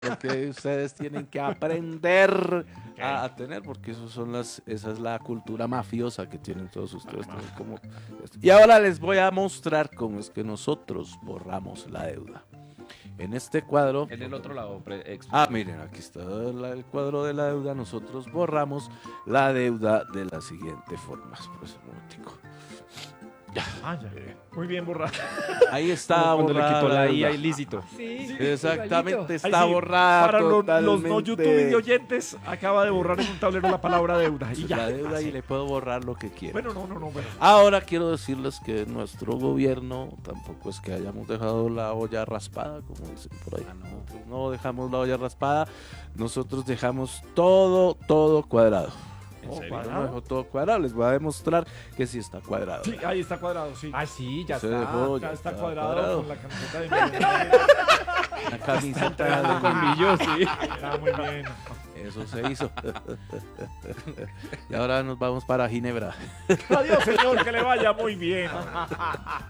lo que ustedes tienen que aprender a tener, porque esa es la cultura mafiosa que tienen todos ustedes. Y ahora les voy a mostrar cómo es que nosotros borramos la deuda. En este cuadro... En el otro lado. miren, aquí está el cuadro de la deuda. Nosotros borramos la deuda de la siguiente forma. Pues, un momentico. Ya. Muy bien borrado. Ahí está cuando le borrada quitó la IA deuda. ilícito. Sí, Exactamente, Ahí está sí, borrada para los totalmente. no YouTube y oyentes, acaba de borrar en un tablero la palabra deuda. Y ya. La deuda Así. y le puedo borrar lo que quiera. Bueno, no. Bueno. Ahora quiero decirles que nuestro gobierno tampoco es que hayamos dejado la olla raspada, como dicen por ahí. Nosotros no dejamos la olla raspada, nosotros dejamos todo cuadrado. ¿En serio? Yo no dejo todo cuadrado, les voy a demostrar que sí está cuadrado. Sí, ahí está cuadrado, sí. Ah, sí, ya Se está. dejó, Ya está está cuadrado con la camiseta de La camiseta de Colmillo, sí. Ah, muy bien. Eso se hizo. Y ahora nos vamos para Ginebra. Adiós, señor, que le vaya muy bien.